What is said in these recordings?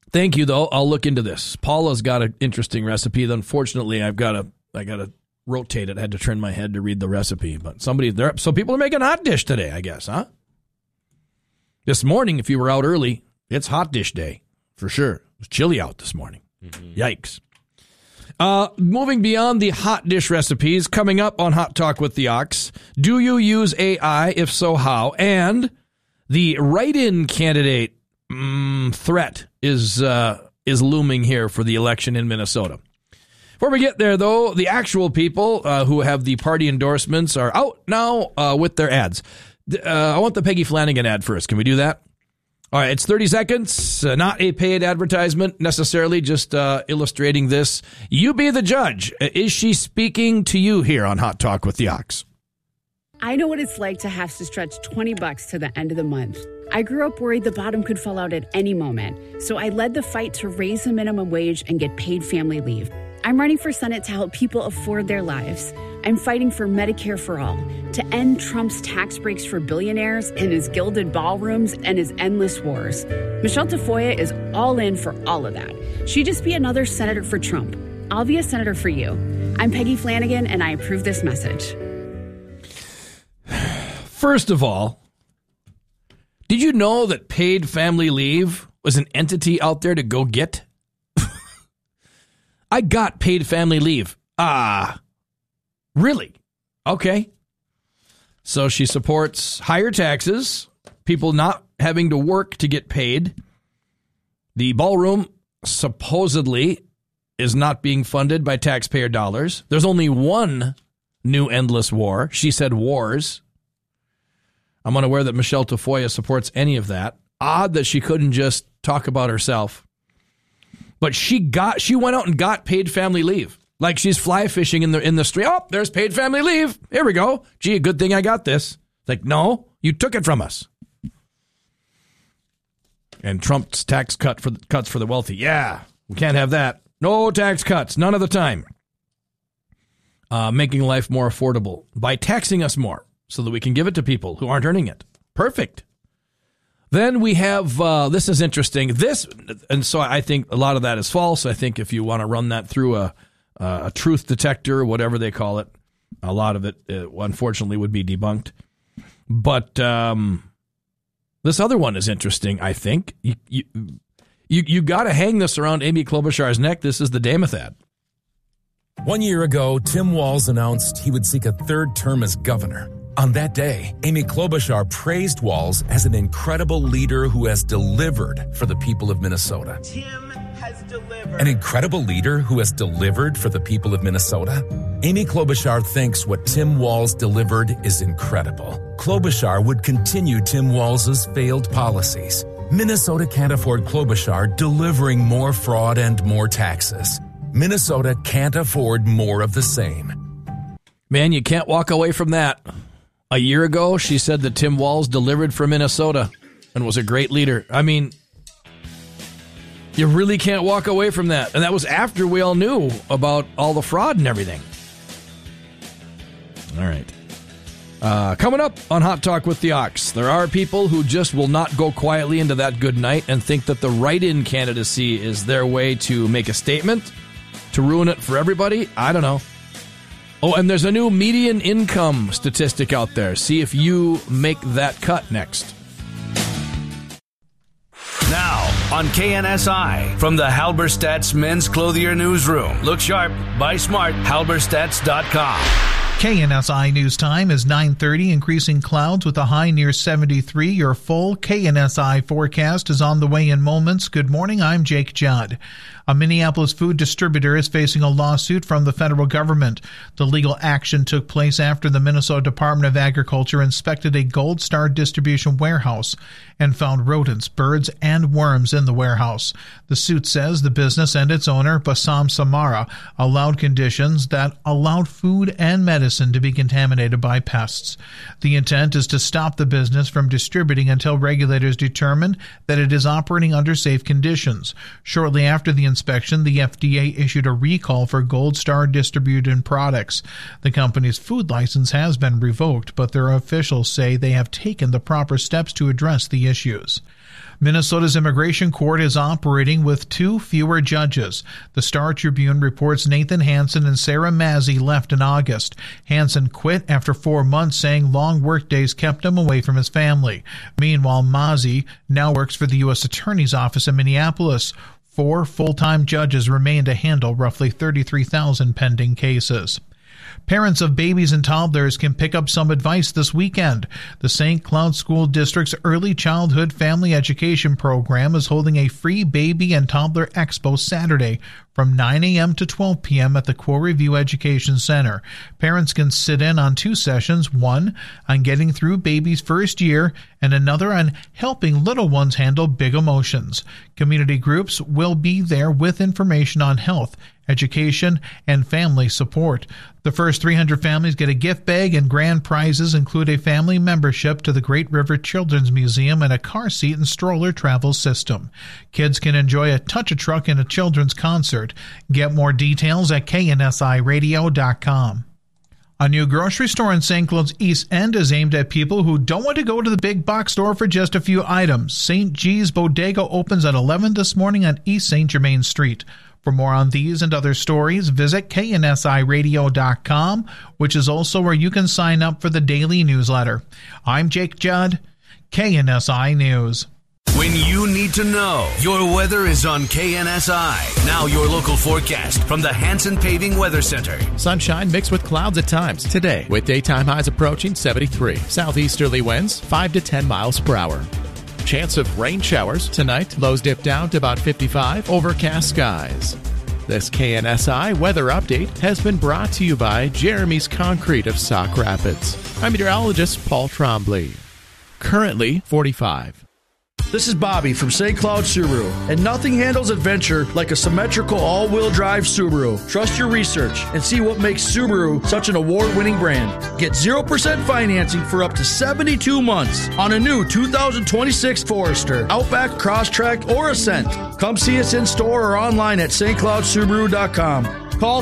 Thank you, though. I'll look into this. Paula's got an interesting recipe. Unfortunately, I got to rotate it. I had to turn my head to read the recipe. But somebody there, so people are making hot dish today, I guess, huh? This morning, if you were out early, it's hot dish day for sure. It was chilly out this morning. Mm-hmm. Yikes. Moving beyond the hot dish recipes, coming up on Hot Talk with the Ox, do you use AI? If so, how? And the write-in candidate threat is looming here for the election in Minnesota. Before we get there, though, the actual people who have the party endorsements are out now with their ads. I want the Peggy Flanagan ad first. Can we do that? All right, it's 30 seconds, not a paid advertisement necessarily, just illustrating this. You be the judge. Is she speaking to you here on Hot Talk with the Ox? I know what it's like to have to stretch $20 to the end of the month. I grew up worried the bottom could fall out at any moment, so I led the fight to raise the minimum wage and get paid family leave. I'm running for Senate to help people afford their lives. I'm fighting for Medicare for all, to end Trump's tax breaks for billionaires and his gilded ballrooms and his endless wars. Michelle Tafoya is all in for all of that. She'd just be another senator for Trump. I'll be a senator for you. I'm Peggy Flanagan, and I approve this message. First of all, did you know that paid family leave was an entity out there to go get? I got paid family leave. Really? Okay. So she supports higher taxes, people not having to work to get paid. The ballroom supposedly is not being funded by taxpayer dollars. There's only one new endless war. She said wars. I'm unaware that Michelle Tafoya supports any of that. Odd that she couldn't just talk about herself. But she went out and got paid family leave. Like she's fly fishing in the street. Oh, there's paid family leave. Here we go. Gee, a good thing I got this. It's like, no, you took it from us. And Trump's tax cuts for the wealthy. Yeah, we can't have that. No tax cuts, none of the time. Making life more affordable by taxing us more so that we can give it to people who aren't earning it. Perfect. Then we have, this is interesting. And so I think a lot of that is false. I think if you want to run that through a truth detector, whatever they call it, a lot of it, unfortunately, would be debunked. But this other one is interesting, I think. You got to hang this around Amy Klobuchar's neck. This is the Dameth ad. 1 year ago, Tim Walz announced he would seek a third term as governor. On that day, Amy Klobuchar praised Walz as an incredible leader who has delivered for the people of Minnesota. Tim has delivered. An incredible leader who has delivered for the people of Minnesota? Amy Klobuchar thinks what Tim Walz delivered is incredible. Klobuchar would continue Tim Walz's failed policies. Minnesota can't afford Klobuchar delivering more fraud and more taxes. Minnesota can't afford more of the same. Man, you can't walk away from that. A year ago, she said that Tim Walz delivered for Minnesota and was a great leader. I mean, you really can't walk away from that. And that was after we all knew about all the fraud and everything. All right. Coming up on Hot Talk with the Ox, there are people who just will not go quietly into that good night and think that the write-in candidacy is their way to make a statement, to ruin it for everybody. I don't know. Oh, and there's a new median income statistic out there. See if you make that cut next. Now, on KNSI, from the Halberstadt's Men's Clothier Newsroom. Look sharp, buy smart, halberstadts.com. KNSI News Time is 9:30, increasing clouds with a high near 73. Your full KNSI forecast is on the way in moments. Good morning, I'm Jake Judd. A Minneapolis food distributor is facing a lawsuit from the federal government. The legal action took place after the Minnesota Department of Agriculture inspected a Gold Star distribution warehouse and found rodents, birds, and worms in the warehouse. The suit says the business and its owner, Bassam Samara, allowed conditions that allowed food and medicine to be contaminated by pests. The intent is to stop the business from distributing until regulators determine that it is operating under safe conditions. Shortly after the inspection, the FDA issued a recall for Gold Star distributed products. The company's food license has been revoked, but their officials say they have taken the proper steps to address the issues. Minnesota's immigration court is operating with 2 fewer judges. The Star Tribune reports Nathan Hansen and Sarah Mazzy left in August. Hansen quit after 4 months, saying long workdays kept him away from his family. Meanwhile, Mazzy now works for the U.S. Attorney's Office in Minneapolis. 4 full-time judges remain to handle roughly 33,000 pending cases. Parents of babies and toddlers can pick up some advice this weekend. The St. Cloud School District's Early Childhood Family Education Program is holding a free baby and toddler expo Saturday from 9 a.m. to 12 p.m. at the Quarry View Education Center. Parents can sit in on 2 sessions, one on getting through baby's first year and another on helping little ones handle big emotions. Community groups will be there with information on health, education, and family support. The first 300 families get a gift bag, and grand prizes include a family membership to the Great River Children's Museum and a car seat and stroller travel system. Kids can enjoy a touch-a-truck and a children's concert. Get more details at KNSIRadio.com. A new grocery store in St. Cloud's East End is aimed at people who don't want to go to the big box store for just a few items. St. G's Bodega opens at 11 this morning on East St. Germain Street. For more on these and other stories, visit KNSIRadio.com, which is also where you can sign up for the daily newsletter. I'm Jake Judd, KNSI News. When you need to know, your weather is on KNSI. Now your local forecast from the Hanson Paving Weather Center. Sunshine mixed with clouds at times today, with daytime highs approaching 73. Southeasterly winds 5 to 10 miles per hour. Chance of rain showers tonight. Lows dip down to about 55. Overcast skies. This KNSI weather update has been brought to you by Jeremy's Concrete of Sauk Rapids. I'm meteorologist Paul Trombley. Currently 45. This is Bobby from St. Cloud Subaru, and nothing handles adventure like a symmetrical all-wheel drive Subaru. Trust your research and see what makes Subaru such an award-winning brand. Get 0% financing for up to 72 months on a new 2026 Forester, Outback, Crosstrek, or Ascent. Come see us in store or online at stcloudsubaru.com. Call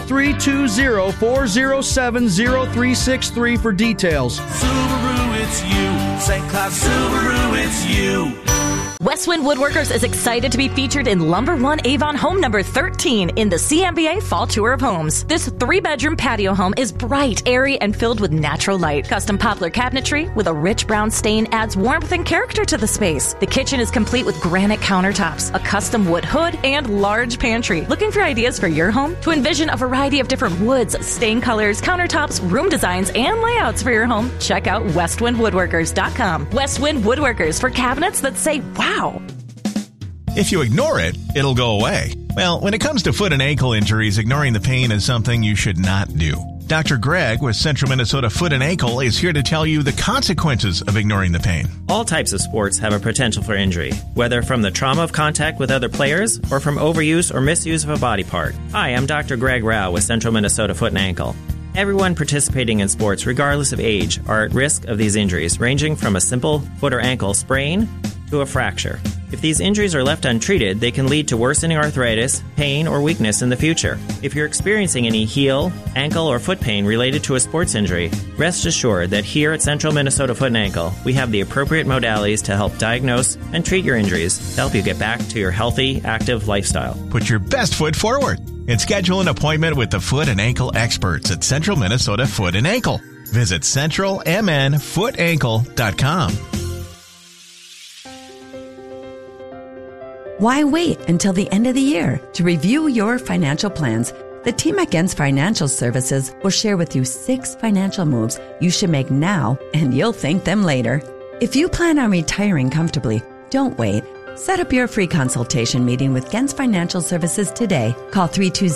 320-407-0363 for details. Subaru, it's you. St. Cloud Subaru, it's you. Westwind Woodworkers is excited to be featured in Lumber One Avon home number 13 in the CMBA Fall Tour of Homes. This 3-bedroom patio home is bright, airy, and filled with natural light. Custom poplar cabinetry with a rich brown stain adds warmth and character to the space. The kitchen is complete with granite countertops, a custom wood hood, and large pantry. Looking for ideas for your home? To envision a variety of different woods, stain colors, countertops, room designs, and layouts for your home, check out westwindwoodworkers.com. Westwind Woodworkers, for cabinets that say, wow. If you ignore it, it'll go away. Well, when it comes to foot and ankle injuries, ignoring the pain is something you should not do. Dr. Greg with Central Minnesota Foot and Ankle is here to tell you the consequences of ignoring the pain. All types of sports have a potential for injury, whether from the trauma of contact with other players or from overuse or misuse of a body part. Hi, I'm Dr. Greg Rao with Central Minnesota Foot and Ankle. Everyone participating in sports, regardless of age, are at risk of these injuries, ranging from a simple foot or ankle sprain to a fracture. If these injuries are left untreated, they can lead to worsening arthritis, pain, or weakness in the future. If you're experiencing any heel, ankle, or foot pain related to a sports injury, rest assured that here at Central Minnesota Foot and Ankle, we have the appropriate modalities to help diagnose and treat your injuries to help you get back to your healthy, active lifestyle. Put your best foot forward and schedule an appointment with the foot and ankle experts at Central Minnesota Foot and Ankle. Visit centralmnfootankle.com. Why wait until the end of the year to review your financial plans? The team at Gens Financial Services will share with you 6 financial moves you should make now, and you'll thank them later. If you plan on retiring comfortably, don't wait. Set up your free consultation meeting with Gens Financial Services today. Call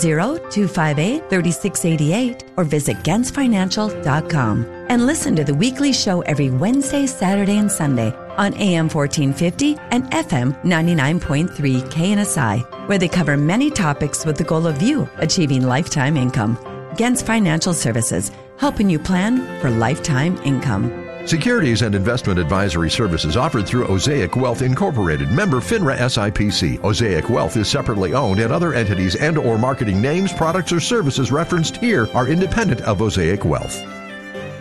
320-258-3688 or visit gensfinancial.com. And listen to the weekly show every Wednesday, Saturday, and Sunday on AM 1450 and FM 99.3 KNSI, where they cover many topics with the goal of you achieving lifetime income. Gens Financial Services, helping you plan for lifetime income. Securities and investment advisory services offered through Osaic Wealth Incorporated, member FINRA SIPC. Osaic Wealth is separately owned, and other entities and or marketing names, products, or services referenced here are independent of Osaic Wealth.